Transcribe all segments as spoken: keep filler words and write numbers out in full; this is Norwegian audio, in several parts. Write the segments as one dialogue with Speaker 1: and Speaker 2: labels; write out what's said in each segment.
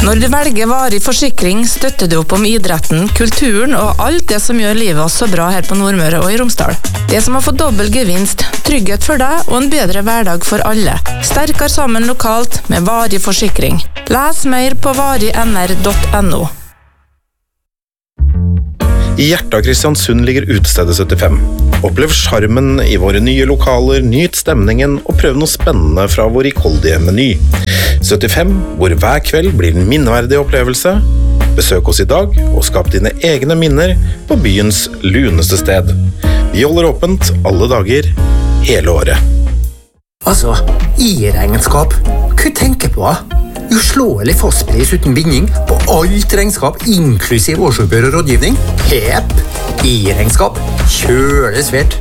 Speaker 1: Når du velger varig forsikring, støtter du opp om idretten, kulturen og alt det som gjør livet så bra her på Nordmøre og i Romsdal. Det som har fått dobbel gevinst, trygghet for deg og en bedre hverdag for alle. Sterkere sammen lokalt med varig forsikring. Les mer på varig n r punktum n o.
Speaker 2: I hjertet av Kristiansund ligger Utestedet syttifem. Opplev charmen i våre nye lokaler, nyt stemningen og prøv noe spennende fra vår rikholdige meny. syttifem, hvor hver kveld blir en minneverdig opplevelse. Besøk oss i dag og skap dine egne minner på byens luneste sted. Vi holder åpent alle dager, hele året.
Speaker 3: Altså, i regnskap, hva tenker på? Uslåelig fastpris uten binding på alt regnskap, inklusiv årsoppgjør og rådgivning. Hepp! I-regnskap. Kjøle svært.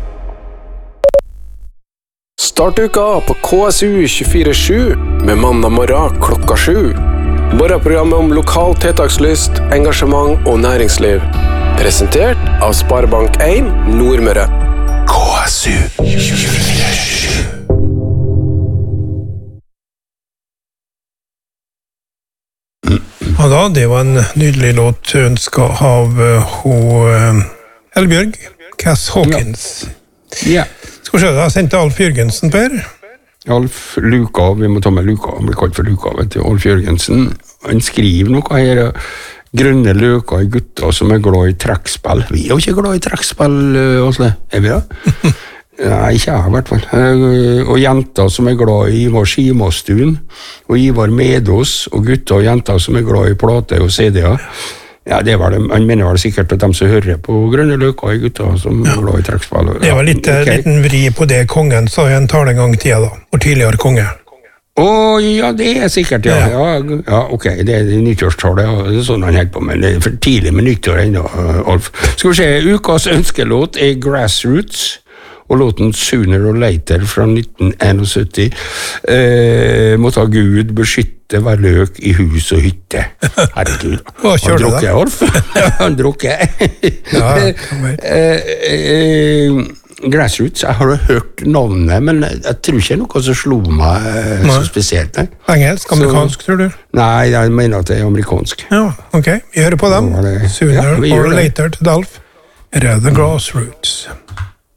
Speaker 4: Start uka på K S U tjuefire sju med mandag morgen klokka sju. Morgenprogrammet om lokal tiltakslyst, engasjement og næringsliv. Presentert av Sparebank en Nordmøre. K S U tjuefire sju.
Speaker 5: Ja da, det var en nydelig låt ønsket av uh, uh, Elbjørg, Cass Hawkins.
Speaker 6: Ja.
Speaker 5: Skal vi se, da sendte Alf Jørgensen, Per.
Speaker 6: Alf Luka, vi må ta med Luka, han blir kalt for Luka, vet du. Alf Jørgensen, han skriver noe her, grønne løker i gutter som er glad i trekkspill. Vi er jo ikke glad i trekkspill, Åsle, er vi da? Nei, ikke jeg i hvert fall. Og jenter som er glad i Ivar Skimastuen, og Ivar Medås, og gutter og jenter som er glad i plate og C D-er. Ja, det var det. Han mener vel sikkert at de som hører på grønne løker i gutter som er glad i trekkspill.
Speaker 5: Det var litt
Speaker 6: ja, okay.
Speaker 5: liten vri på det kongen sa i en tale en gang i tida da, og tidligere konge.
Speaker 6: Å, ja, det er sikkert, ja. Ja, ja ok, det er nyttårstallet, og det er sånn han helt på, men det er for tidlig med nyttår ennå, Alf. Skal vi se, ukas ønskelåt er Grassroots, og låten Sooner or Later fra nitten syttién. Eh, måtte ha Gud beskytte hver løk i hus og hytte. Herregud. Han drukker, Alf. Han drukker.
Speaker 5: Ja,
Speaker 6: eh, eh, Grassroots, jeg har hørt navnet, men jeg tror ikke noe som slo meg eh, så spesielt. Nei.
Speaker 5: Engelsk, amerikansk, så, tror du?
Speaker 6: Nei, jeg mener at det er amerikansk.
Speaker 5: Ja, ok. Vi hører på dem. Sooner ja, or Later til Dalf. Er det The Grassroots?